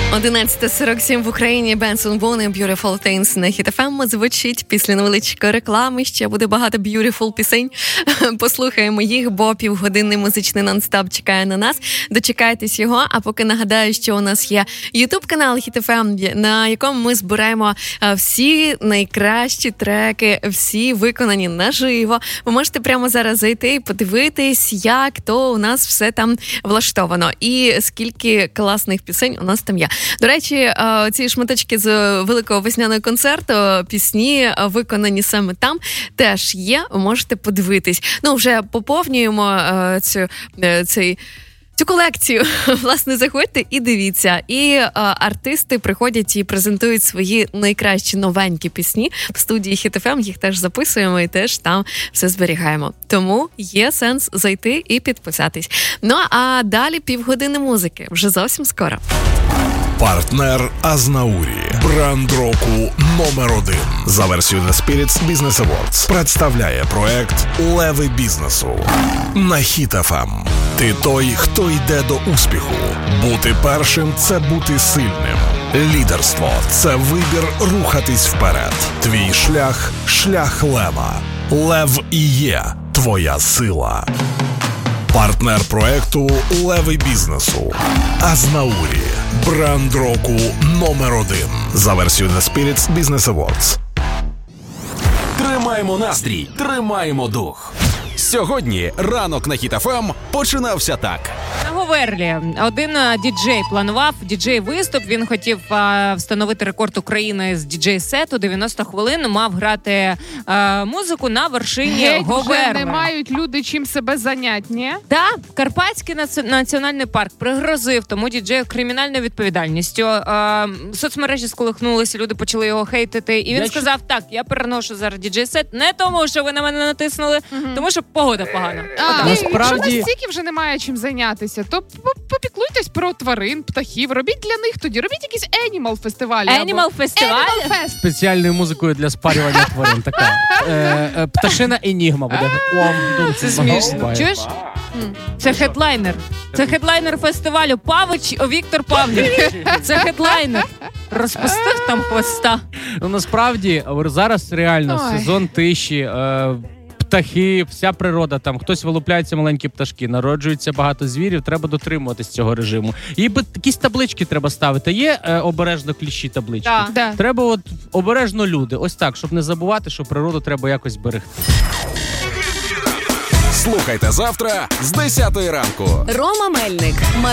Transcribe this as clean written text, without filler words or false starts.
11:47 в Україні. Benson Boone, Beautiful Things на Hit FM звучить після невеличкої реклами. Ще буде багато beautiful пісень. Послухаємо їх, бо півгодинний музичний нон-стоп чекає на нас. Дочекайтесь його. А поки нагадаю, що у нас є YouTube-канал Hit FM, на якому ми збираємо всі найкращі треки, всі виконані наживо. Ви можете прямо зараз зайти і подивитись, як то у нас все там влаштовано. І скільки класних пісень у нас там є. До речі, ці шматочки з великого весняного концерту, пісні, виконані саме там, теж є, ви можете подивитись. Ну, вже поповнюємо цю колекцію. Власне, заходьте і дивіться. І артисти приходять і презентують свої найкращі новенькі пісні в студії Hit FM. Їх теж записуємо і теж там все зберігаємо. Тому є сенс зайти і підписатись. Ну, а далі півгодини музики. Вже зовсім скоро. Партнер Азнаурі. Бренд року номер 1. За версією The Spirits Business Awards представляє проект «Леви бізнесу» на Hit FM. Ти той, хто йде до успіху. Бути першим – це бути сильним. Лідерство – це вибір рухатись вперед. Твій шлях – шлях лева. Лев і є твоя сила. Партнер проекту «Леви бізнесу» Азнаурі. Бренд року номер 1. За версією The Spirits Business Awards. Тримаємо настрій, тримаємо дух. Сьогодні ранок на Hit FM починався так. На Говерлі один діджей планував діджей-виступ. Він хотів встановити рекорд України з діджей-сету. 90 хвилин мав грати музику на вершині Говерли. Вже не мають люди чим себе зайняти, ні? Так, Карпатський національний парк пригрозив тому діджею кримінальною відповідальністю. Соцмережі сколихнулися, люди почали його хейтити. І він сказав, так, я переношу зараз діджей-сет не тому, що ви на мене натиснули, тому що погода погана. Якщо настільки вже немає чим зайнятися, то попіклуйтесь про тварин, птахів, робіть для них тоді, робіть якісь Animal фестивалі. Animal фестиваль? Спеціальною музикою для спарювання тварин. Така пташина енігма буде. Це смішно. Чуєш? Це хедлайнер. Це хедлайнер фестивалю. Павич Віктор Павлік. Це хедлайнер. Розпустив там хвоста. Ну, насправді, зараз реально сезон тиші, птахи, вся природа, там хтось вилупляється, маленькі пташки, народжується багато звірів, треба дотримуватись цього режиму. І якісь таблички треба ставити. Є обережно кліщі таблички? Да. Треба от обережно люди. Ось так, щоб не забувати, що природу треба якось берегти. Слухайте завтра з 10 ранку. Рома Мельник.